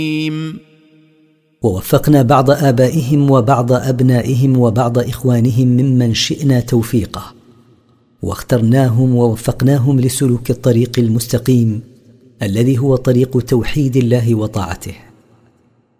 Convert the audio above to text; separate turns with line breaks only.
ووفقنا بعض آبائهم وبعض أبنائهم وبعض إخوانهم ممن شئنا توفيقه، واخترناهم ووفقناهم لسلوك الطريق المستقيم الذي هو طريق توحيد الله وطاعته.